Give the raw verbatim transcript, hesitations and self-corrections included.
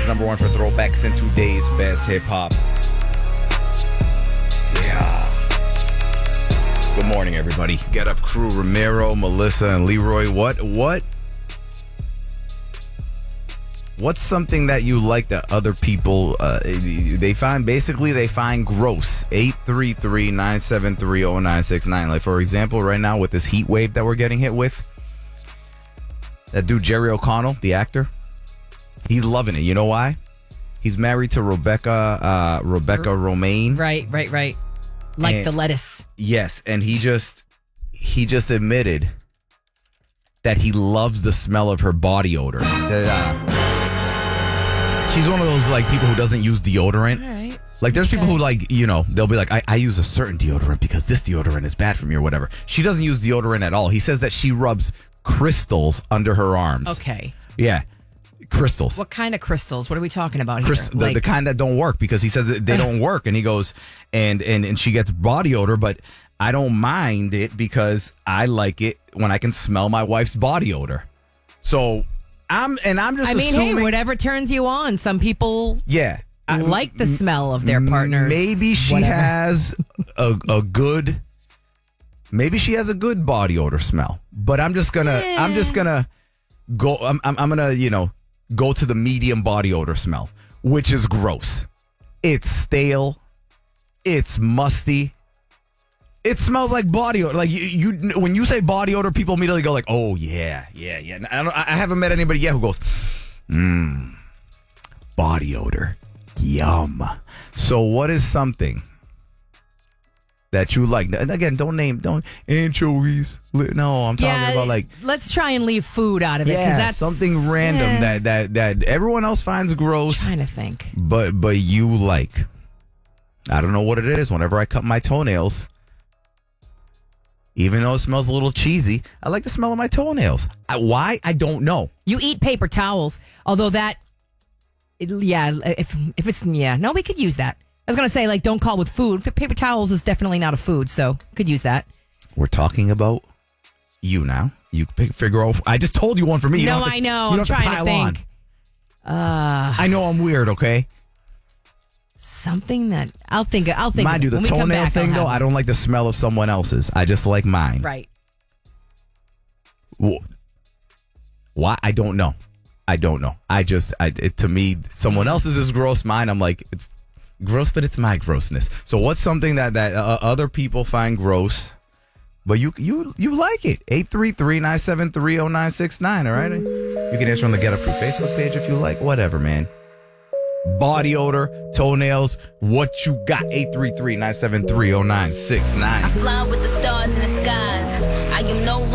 number one for throwbacks and today's best hip hop. Yeah. Good morning, everybody. Get Up Crew, Ramiro, Melissa, and Leroy. What, what? What's something that you like that other people, uh, they find, basically, they find gross? eight three three, nine seven three, zero nine six nine. Like, for example, right now with this heat wave that we're getting hit with, that dude, Jerry O'Connell, the actor, he's loving it. You know why? He's married to Rebecca, uh, Rebecca Romaine. Right, right, right. Like And- the lettuce. Yes, and he just, he just admitted that he loves the smell of her body odor. He said, uh, she's one of those like people who doesn't use deodorant. All right. Like there's Okay. people who like, you know, they'll be like, I, I use a certain deodorant because this deodorant is bad for me or whatever. She doesn't use deodorant at all. He says that she rubs crystals under her arms. Okay. Yeah. Crystals. What kind of crystals? What are we talking about here? Crystal, the, Like- the kind that don't work because he says that they don't work. And he goes, and, and, and she gets body odor, but I don't mind it because I like it when I can smell my wife's body odor. So I'm, and I'm just I mean, assuming, hey, whatever turns you on. Some people yeah. I- like the smell of their partners. Maybe she whatever. has a, a good, maybe she has a good body odor smell. But I'm just gonna, Yeah. I'm just gonna go. I'm, I'm, I'm gonna, you know, go to the medium body odor smell, which is gross. It's stale. It's musty. It smells like body odor. Like you, you, when you say body odor, people immediately go like, "Oh yeah, yeah, yeah." I, don't, I haven't met anybody yet who goes, "Mmm, body odor, yum." So, what is something that you like? And again, don't name, don't anchovies. No, I'm talking Yeah, about like, let's try and leave food out of it because yeah, that's something random eh, that that that everyone else finds gross, trying to think. but but you like. I don't know what it is. Whenever I cut my toenails, even though it smells a little cheesy, I like the smell of my toenails. I, why? I don't know. You eat paper towels, although that, it- yeah, if if it's yeah, no, we could use that. I was gonna say like don't call with food. Paper towels is definitely not a food, so could use that. We're talking about you now. You pick, figure out. I just told you one for me. You no, don't have to- I know. you I'm don't have trying to, pile think. on. Uh, I know I'm weird. Okay. something that I'll think. I'll think. Mind of you, it. the When we come toenail back, thing I'll though, have I don't like the smell of someone else's. I just like mine. it. Right. Wh- Why? I don't know. I don't know. I just, I, it, to me, someone else's is gross. Mine, I'm like, it's gross, but it's my grossness. So what's something that, that uh, other people find gross, but you you you like it? eight three three, nine seven three, zero nine six nine, all right? You can answer on the Get Up Crew Facebook page if you like. Whatever, man. Body odor, toenails, what you got? eight three three, nine seven three, zero nine six nine. Fly with the stars in the skies. I am no